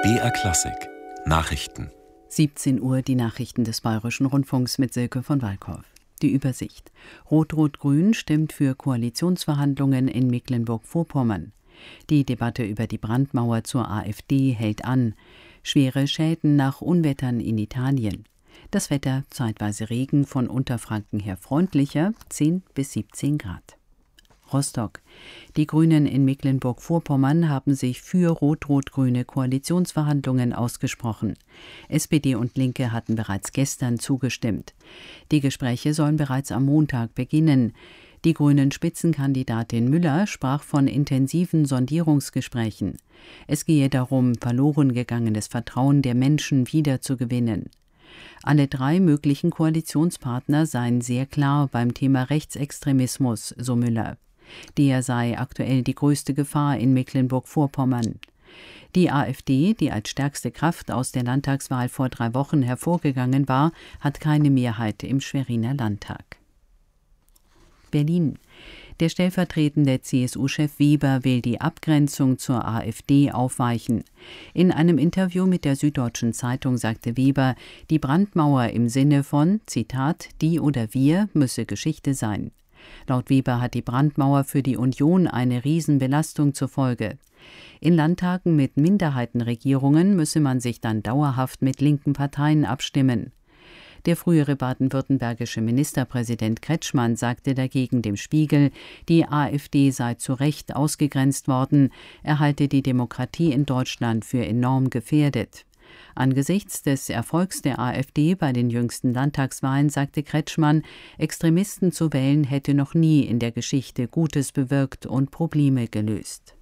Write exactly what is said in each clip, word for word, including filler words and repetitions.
B R Klassik Nachrichten. siebzehn Uhr die Nachrichten des Bayerischen Rundfunks mit Silke von Walkhoff. Die Übersicht. Rot-Rot-Grün stimmt für Koalitionsverhandlungen in Mecklenburg-Vorpommern. Die Debatte über die Brandmauer zur AfD hält an. Schwere Schäden nach Unwettern in Italien. Das Wetter zeitweise Regen, von Unterfranken her freundlicher, zehn bis siebzehn Grad. Rostock. Die Grünen in Mecklenburg-Vorpommern haben sich für rot-rot-grüne Koalitionsverhandlungen ausgesprochen. S P D und Linke hatten bereits gestern zugestimmt. Die Gespräche sollen bereits am Montag beginnen. Die grünen Spitzenkandidatin Müller sprach von intensiven Sondierungsgesprächen. Es gehe darum, verloren gegangenes Vertrauen der Menschen wiederzugewinnen. Alle drei möglichen Koalitionspartner seien sehr klar beim Thema Rechtsextremismus, so Müller. Der sei aktuell die größte Gefahr in Mecklenburg-Vorpommern. Die AfD, die als stärkste Kraft aus der Landtagswahl vor drei Wochen hervorgegangen war, hat keine Mehrheit im Schweriner Landtag. Berlin. Der stellvertretende C S U-Chef Weber will die Abgrenzung zur AfD aufweichen. In einem Interview mit der Süddeutschen Zeitung sagte Weber, die Brandmauer im Sinne von, Zitat, die oder wir müsse Geschichte sein. Laut Weber hat die Brandmauer für die Union eine Riesenbelastung zur Folge. In Landtagen mit Minderheitenregierungen müsse man sich dann dauerhaft mit linken Parteien abstimmen. Der frühere baden-württembergische Ministerpräsident Kretschmann sagte dagegen dem Spiegel, die AfD sei zu Recht ausgegrenzt worden, er halte die Demokratie in Deutschland für enorm gefährdet. Angesichts des Erfolgs der AfD bei den jüngsten Landtagswahlen sagte Kretschmann, Extremisten zu wählen hätte noch nie in der Geschichte Gutes bewirkt und Probleme gelöst.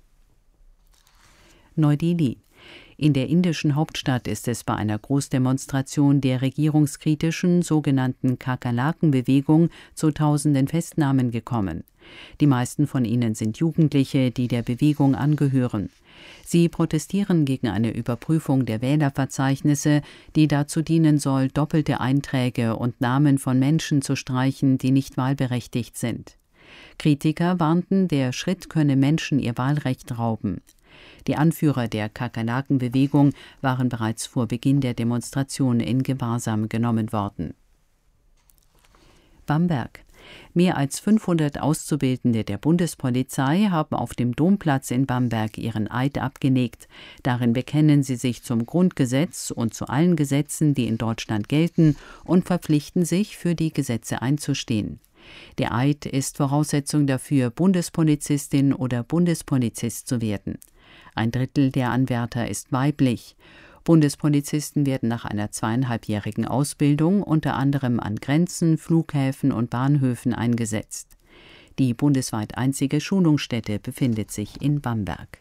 Neu-Delhi. In der indischen Hauptstadt ist es bei einer Großdemonstration der regierungskritischen sogenannten Kakerlaken-Bewegung zu tausenden Festnahmen gekommen. Die meisten von ihnen sind Jugendliche, die der Bewegung angehören. Sie protestieren gegen eine Überprüfung der Wählerverzeichnisse, die dazu dienen soll, doppelte Einträge und Namen von Menschen zu streichen, die nicht wahlberechtigt sind. Kritiker warnten, der Schritt könne Menschen ihr Wahlrecht rauben. Die Anführer der Kakerlaken-Bewegung waren bereits vor Beginn der Demonstration in Gewahrsam genommen worden. Bamberg. Mehr als fünfhundert Auszubildende der Bundespolizei haben auf dem Domplatz in Bamberg ihren Eid abgelegt. Darin bekennen sie sich zum Grundgesetz und zu allen Gesetzen, die in Deutschland gelten, und verpflichten sich, für die Gesetze einzustehen. Der Eid ist Voraussetzung dafür, Bundespolizistin oder Bundespolizist zu werden. Ein Drittel der Anwärter ist weiblich. Bundespolizisten werden nach einer zweieinhalbjährigen Ausbildung unter anderem an Grenzen, Flughäfen und Bahnhöfen eingesetzt. Die bundesweit einzige Schulungsstätte befindet sich in Bamberg.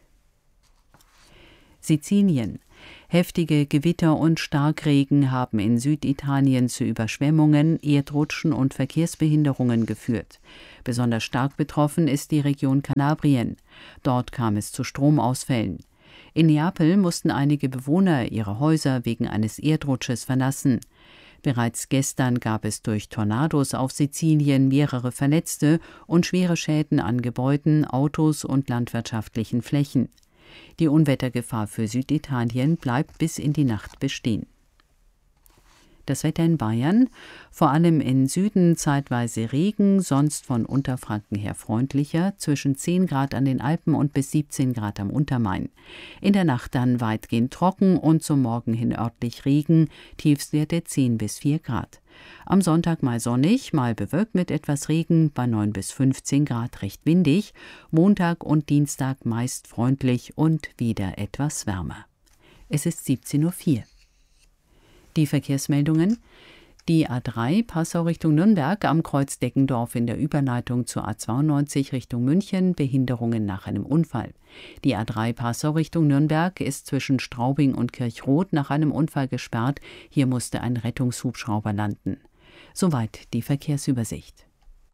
Sizilien. Heftige Gewitter und Starkregen haben in Süditalien zu Überschwemmungen, Erdrutschen und Verkehrsbehinderungen geführt. Besonders stark betroffen ist die Region Kalabrien. Dort kam es zu Stromausfällen. In Neapel mussten einige Bewohner ihre Häuser wegen eines Erdrutsches verlassen. Bereits gestern gab es durch Tornados auf Sizilien mehrere Verletzte und schwere Schäden an Gebäuden, Autos und landwirtschaftlichen Flächen. Die Unwettergefahr für Süditalien bleibt bis in die Nacht bestehen. Das Wetter in Bayern, vor allem im Süden zeitweise Regen, sonst von Unterfranken her freundlicher, zwischen zehn Grad an den Alpen und bis siebzehn Grad am Untermain. In der Nacht dann weitgehend trocken und zum Morgen hin örtlich Regen, Tiefstwerte zehn bis vier Grad. Am Sonntag mal sonnig, mal bewölkt mit etwas Regen, bei neun bis fünfzehn Grad recht windig, Montag und Dienstag meist freundlich und wieder etwas wärmer. Es ist siebzehn Uhr vier. Die Verkehrsmeldungen. Die A drei Passau Richtung Nürnberg am Kreuz Deggendorf in der Überleitung zur A zweiundneunzig Richtung München, Behinderungen nach einem Unfall. Die A drei Passau Richtung Nürnberg ist zwischen Straubing und Kirchroth nach einem Unfall gesperrt. Hier musste ein Rettungshubschrauber landen. Soweit die Verkehrsübersicht.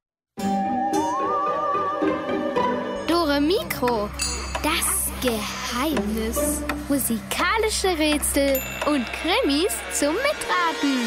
Dore Mikro, das Geheimnis. Musikalische Rätsel und Krimis zum Mitraten.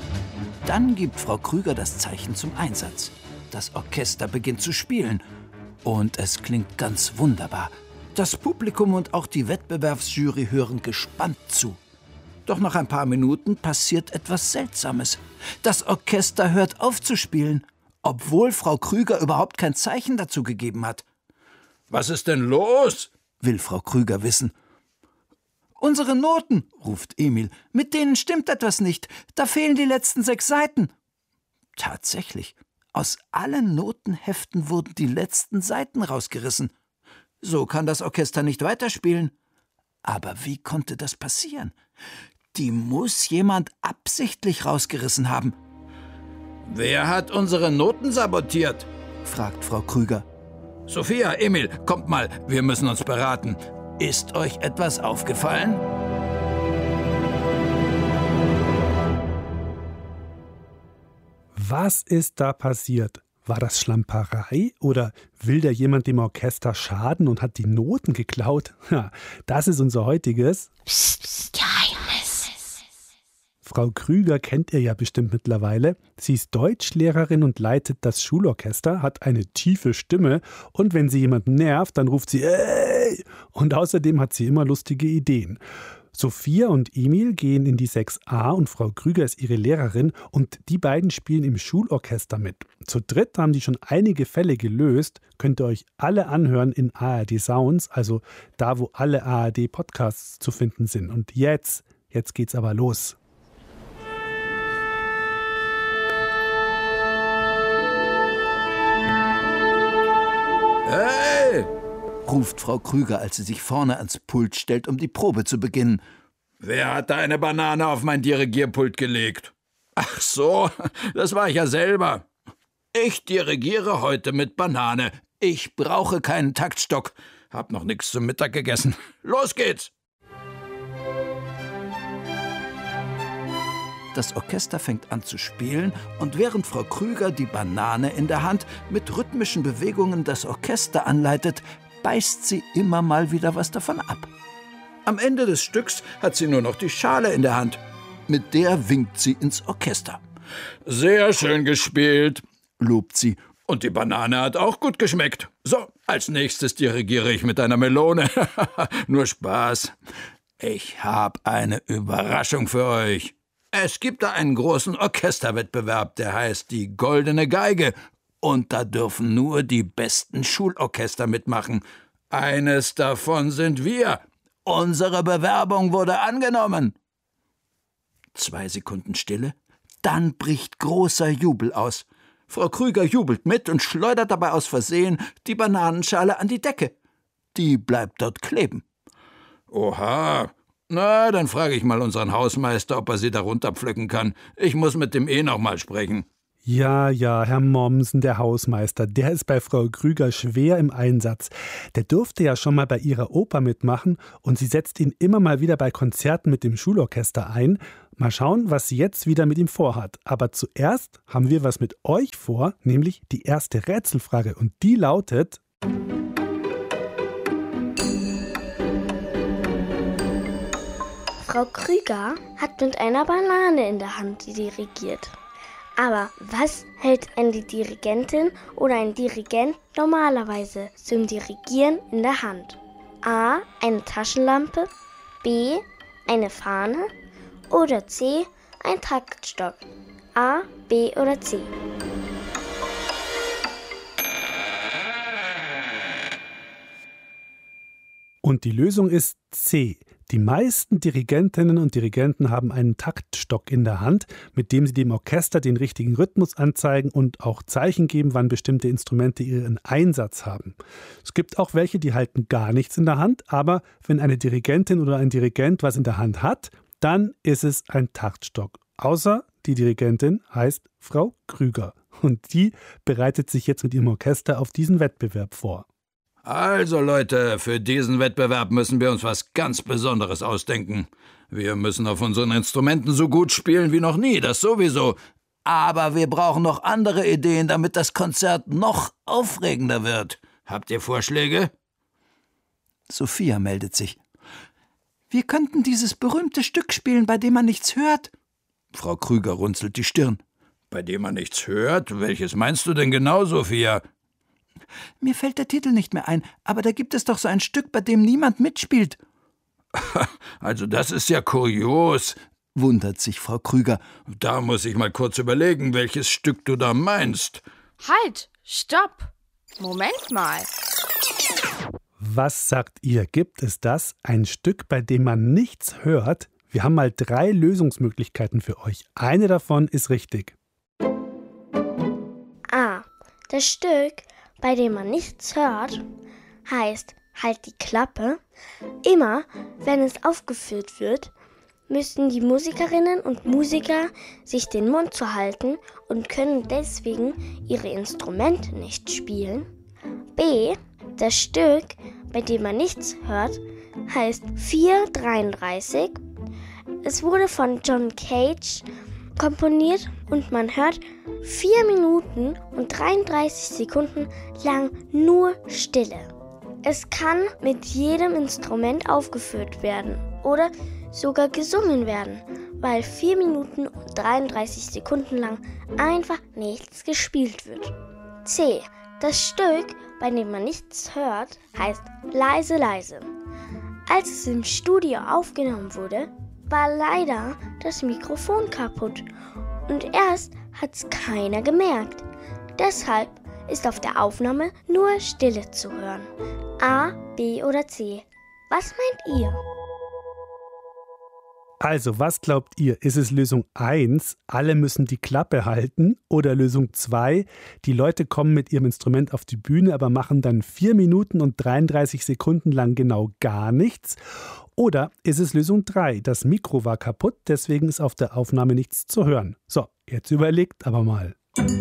Dann gibt Frau Krüger das Zeichen zum Einsatz. Das Orchester beginnt zu spielen. Und es klingt ganz wunderbar. Das Publikum und auch die Wettbewerbsjury hören gespannt zu. Doch nach ein paar Minuten passiert etwas Seltsames. Das Orchester hört auf zu spielen, obwohl Frau Krüger überhaupt kein Zeichen dazu gegeben hat. »Was ist denn los?« will Frau Krüger wissen. »Unsere Noten«, ruft Emil, »mit denen stimmt etwas nicht. Da fehlen die letzten sechs Seiten.« Tatsächlich, aus allen Notenheften wurden die letzten Seiten rausgerissen. So kann das Orchester nicht weiterspielen. Aber wie konnte das passieren? Die muss jemand absichtlich rausgerissen haben. »Wer hat unsere Noten sabotiert?« fragt Frau Krüger. »Sophia, Emil, kommt mal, wir müssen uns beraten. Ist euch etwas aufgefallen?« Was ist da passiert? War das Schlamperei oder will da jemand dem Orchester schaden und hat die Noten geklaut? Ja, das ist unser heutiges Psst, psst, Geheimnis. Frau Krüger kennt ihr ja bestimmt mittlerweile. Sie ist Deutschlehrerin und leitet das Schulorchester, hat eine tiefe Stimme und wenn sie jemanden nervt, dann ruft sie ey! Und außerdem hat sie immer lustige Ideen. Sophia und Emil gehen in die sechs a und Frau Krüger ist ihre Lehrerin und die beiden spielen im Schulorchester mit. Zu dritt haben die schon einige Fälle gelöst, könnt ihr euch alle anhören in A R D Sounds, also da, wo alle A R D-Podcasts zu finden sind. Und jetzt, jetzt geht's aber los. »Hey!« ruft Frau Krüger, als sie sich vorne ans Pult stellt, um die Probe zu beginnen. »Wer hat da eine Banane auf mein Dirigierpult gelegt?« »Ach so, das war ich ja selber. Ich dirigiere heute mit Banane. Ich brauche keinen Taktstock. Hab noch nichts zum Mittag gegessen. Los geht's!« Das Orchester fängt an zu spielen und während Frau Krüger die Banane in der Hand mit rhythmischen Bewegungen das Orchester anleitet, beißt sie immer mal wieder was davon ab. Am Ende des Stücks hat sie nur noch die Schale in der Hand. Mit der winkt sie ins Orchester. »Sehr schön gespielt«, lobt sie. »Und die Banane hat auch gut geschmeckt. So, als nächstes dirigiere ich mit einer Melone. Nur Spaß. Ich habe eine Überraschung für euch. Es gibt da einen großen Orchesterwettbewerb, der heißt die Goldene Geige. Und da dürfen nur die besten Schulorchester mitmachen. Eines davon sind wir. Unsere Bewerbung wurde angenommen.« Zwei Sekunden Stille, dann bricht großer Jubel aus. Frau Krüger jubelt mit und schleudert dabei aus Versehen die Bananenschale an die Decke. Die bleibt dort kleben. »Oha, na, dann frage ich mal unseren Hausmeister, ob er sie darunter pflücken kann. Ich muss mit dem eh noch mal sprechen.« Ja, ja, Herr Mommsen, der Hausmeister, der ist bei Frau Krüger schwer im Einsatz. Der durfte ja schon mal bei ihrer Oper mitmachen und sie setzt ihn immer mal wieder bei Konzerten mit dem Schulorchester ein. Mal schauen, was sie jetzt wieder mit ihm vorhat. Aber zuerst haben wir was mit euch vor, nämlich die erste Rätselfrage und die lautet: Frau Krüger hat mit einer Banane in der Hand dirigiert. Aber was hält eine Dirigentin oder ein Dirigent normalerweise zum Dirigieren in der Hand? A. Eine Taschenlampe, B. Eine Fahne oder C. Ein Taktstock? A, B oder C? Und die Lösung ist C. Die meisten Dirigentinnen und Dirigenten haben einen Taktstock in der Hand, mit dem sie dem Orchester den richtigen Rhythmus anzeigen und auch Zeichen geben, wann bestimmte Instrumente ihren Einsatz haben. Es gibt auch welche, die halten gar nichts in der Hand, aber wenn eine Dirigentin oder ein Dirigent was in der Hand hat, dann ist es ein Taktstock. Außer die Dirigentin heißt Frau Krüger und die bereitet sich jetzt mit ihrem Orchester auf diesen Wettbewerb vor. Also Leute, für diesen Wettbewerb müssen wir uns was ganz Besonderes ausdenken. Wir müssen auf unseren Instrumenten so gut spielen wie noch nie, das sowieso. Aber wir brauchen noch andere Ideen, damit das Konzert noch aufregender wird. Habt ihr Vorschläge? Sophia meldet sich. Wir könnten dieses berühmte Stück spielen, bei dem man nichts hört. Frau Krüger runzelt die Stirn. Bei dem man nichts hört? Welches meinst du denn genau, Sophia? Mir fällt der Titel nicht mehr ein, aber da gibt es doch so ein Stück, bei dem niemand mitspielt. Also das ist ja kurios, wundert sich Frau Krüger. Da muss ich mal kurz überlegen, welches Stück du da meinst. Halt, stopp! Moment mal. Was sagt ihr? Gibt es das? Ein Stück, bei dem man nichts hört? Wir haben mal drei Lösungsmöglichkeiten für euch. Eine davon ist richtig. A. Das Stück, bei dem man nichts hört, heißt Halt die Klappe. Immer, wenn es aufgeführt wird, müssen die Musikerinnen und Musiker sich den Mund zu halten und können deswegen ihre Instrumente nicht spielen. B. Das Stück, bei dem man nichts hört, heißt vier dreiunddreißig. Es wurde von John Cage komponiert und man hört vier Minuten und dreiunddreißig Sekunden lang nur Stille. Es kann mit jedem Instrument aufgeführt werden oder sogar gesungen werden, weil vier Minuten und dreiunddreißig Sekunden lang einfach nichts gespielt wird. C. Das Stück, bei dem man nichts hört, heißt Leise, leise. Als es im Studio aufgenommen wurde, war leider das Mikrofon kaputt und erst hat's keiner gemerkt. Deshalb ist auf der Aufnahme nur Stille zu hören. A, B oder C? Was meint ihr? Also, was glaubt ihr? Ist es Lösung eins, alle müssen die Klappe halten? Oder Lösung zwei, die Leute kommen mit ihrem Instrument auf die Bühne, aber machen dann vier Minuten und dreiunddreißig Sekunden lang genau gar nichts? Oder ist es Lösung drei, das Mikro war kaputt, deswegen ist auf der Aufnahme nichts zu hören? So, jetzt überlegt aber mal.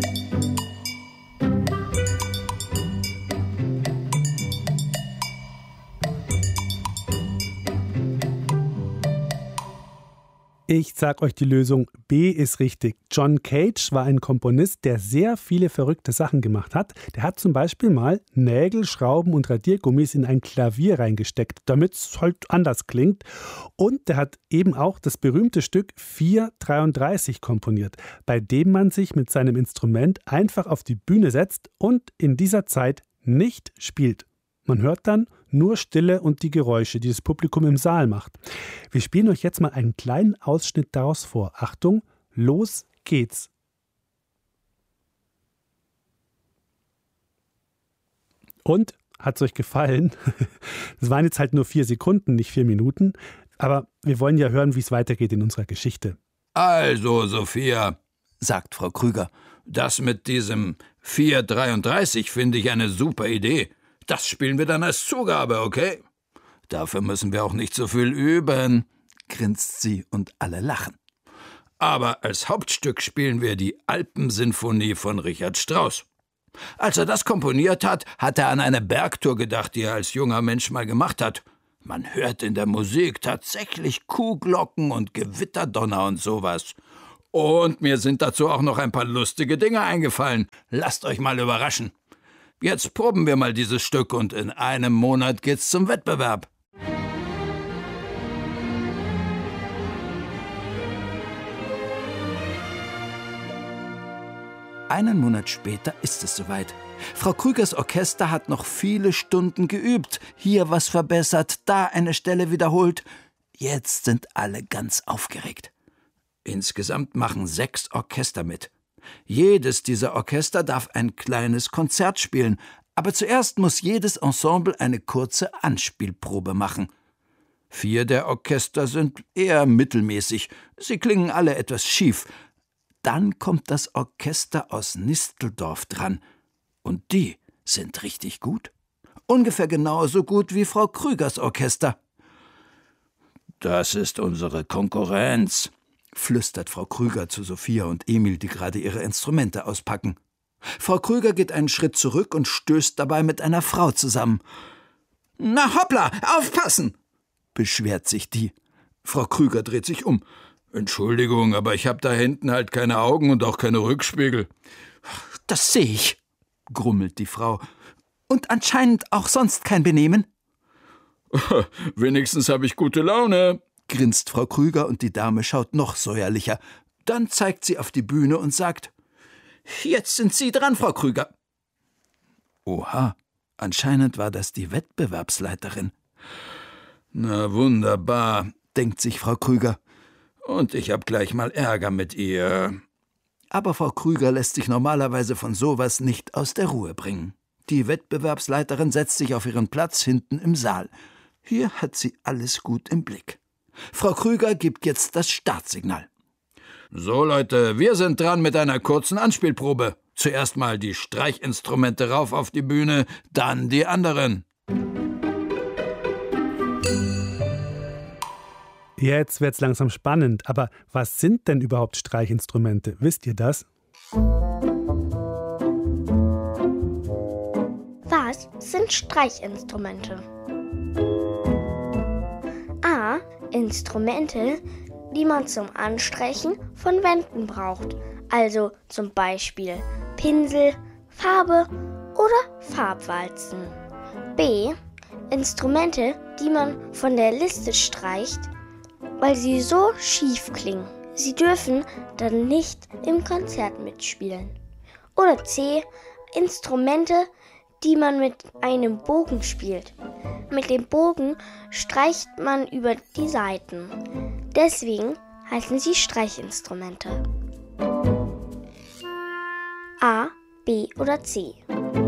Ich sag euch die Lösung, B ist richtig. John Cage war ein Komponist, der sehr viele verrückte Sachen gemacht hat. Der hat zum Beispiel mal Nägel, Schrauben und Radiergummis in ein Klavier reingesteckt, damit es halt anders klingt. Und der hat eben auch das berühmte Stück vier dreiunddreißig komponiert, bei dem man sich mit seinem Instrument einfach auf die Bühne setzt und in dieser Zeit nicht spielt. Man hört dann nur Stille und die Geräusche, die das Publikum im Saal macht. Wir spielen euch jetzt mal einen kleinen Ausschnitt daraus vor. Achtung, los geht's. Und, hat's euch gefallen? Es waren jetzt halt nur vier Sekunden, nicht vier Minuten. Aber wir wollen ja hören, wie es weitergeht in unserer Geschichte. Also, Sophia, sagt Frau Krüger, das mit diesem vier dreiunddreißig finde ich eine super Idee. Das spielen wir dann als Zugabe, okay? Dafür müssen wir auch nicht so viel üben, grinst sie und alle lachen. Aber als Hauptstück spielen wir die Alpensinfonie von Richard Strauss. Als er das komponiert hat, hat er an eine Bergtour gedacht, die er als junger Mensch mal gemacht hat. Man hört in der Musik tatsächlich Kuhglocken und Gewitterdonner und sowas. Und mir sind dazu auch noch ein paar lustige Dinge eingefallen. Lasst euch mal überraschen. Jetzt proben wir mal dieses Stück und in einem Monat geht's zum Wettbewerb. Einen Monat später ist es soweit. Frau Krügers Orchester hat noch viele Stunden geübt. Hier was verbessert, da eine Stelle wiederholt. Jetzt sind alle ganz aufgeregt. Insgesamt machen sechs Orchester mit. Jedes dieser Orchester darf ein kleines Konzert spielen, aber zuerst muss jedes Ensemble eine kurze Anspielprobe machen. Vier der Orchester sind eher mittelmäßig, sie klingen alle etwas schief. Dann kommt das Orchester aus Nisteldorf dran, und die sind richtig gut. Ungefähr genauso gut wie Frau Krügers Orchester. Das ist unsere Konkurrenz, flüstert Frau Krüger zu Sophia und Emil, die gerade ihre Instrumente auspacken. Frau Krüger geht einen Schritt zurück und stößt dabei mit einer Frau zusammen. »Na hoppla, aufpassen!« beschwert sich die. Frau Krüger dreht sich um. »Entschuldigung, aber ich habe da hinten halt keine Augen und auch keine Rückspiegel.« »Das sehe ich«, grummelt die Frau. »Und anscheinend auch sonst kein Benehmen?« »Wenigstens habe ich gute Laune«, grinst Frau Krüger und die Dame schaut noch säuerlicher. Dann zeigt sie auf die Bühne und sagt, »Jetzt sind Sie dran, Frau Krüger.« Oha, anscheinend war das die Wettbewerbsleiterin. Na wunderbar, denkt sich Frau Krüger. Und ich hab gleich mal Ärger mit ihr. Aber Frau Krüger lässt sich normalerweise von sowas nicht aus der Ruhe bringen. Die Wettbewerbsleiterin setzt sich auf ihren Platz hinten im Saal. Hier hat sie alles gut im Blick. Frau Krüger gibt jetzt das Startsignal. So Leute, wir sind dran mit einer kurzen Anspielprobe. Zuerst mal die Streichinstrumente rauf auf die Bühne, dann die anderen. Jetzt wird's langsam spannend, aber was sind denn überhaupt Streichinstrumente? Wisst ihr das? Was sind Streichinstrumente? A. Instrumente, die man zum Anstreichen von Wänden braucht. Also zum Beispiel Pinsel, Farbe oder Farbwalzen. B. Instrumente, die man von der Liste streicht, weil sie so schief klingen. Sie dürfen dann nicht im Konzert mitspielen. Oder C. Instrumente, die man mit einem Bogen spielt. Mit dem Bogen streicht man über die Saiten. Deswegen heißen sie Streichinstrumente. A, B oder C.